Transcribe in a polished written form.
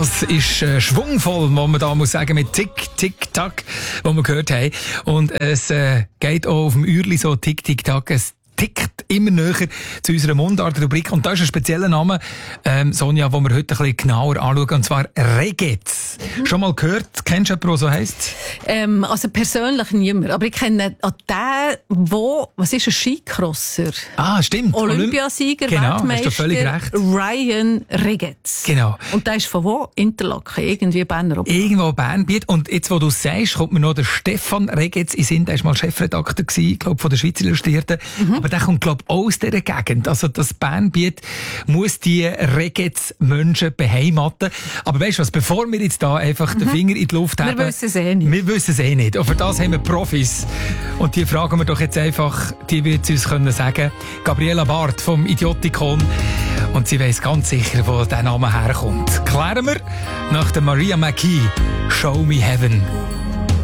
Das ist schwungvoll, muss man da sagen, mit Tick, Tick, Tack, was wir gehört haben. Und es geht auch auf dem Uhrli so Tick, Tick, Tack. Es tickt immer näher zu unserer Mundart-Rubrik. Und da ist ein spezieller Name, Sonja, den wir heute ein bisschen genauer anschauen, und zwar Regez. Schon mal gehört? Kennst du jemanden, der so heisst? Also persönlich niemand. Aber ich kenne den, was ist ein Skicrosser? Ah, stimmt. Olympiasieger, genau, Weltmeister. hast du völlig recht. Ryan Regez. Genau. Und der ist von wo? Interlaken, irgendwie Berner Oberland. Irgendwo Bernbiet. Und jetzt, wo du es sagst, kommt mir noch der Stefan Regez in den Sinn. Der war mal Chefredakteur gewesen, glaub, von der Schweizer Illustrierten. Aber der kommt, glaub, auch aus dieser Gegend. Also das Bernbiet muss die Regez-Menschen beheimaten. Aber weißt du was, bevor wir jetzt da einfach den Finger in die Luft haben. Wir wissen es eh nicht. Wir wissen es eh nicht. Und für das haben wir Profis. Und die fragen wir doch jetzt einfach, die wird uns können sagen. Gabriela Barth vom Idiotikon. Und sie weiss ganz sicher, wo der Name herkommt. Klären wir nach der Maria McKee, Show Me Heaven.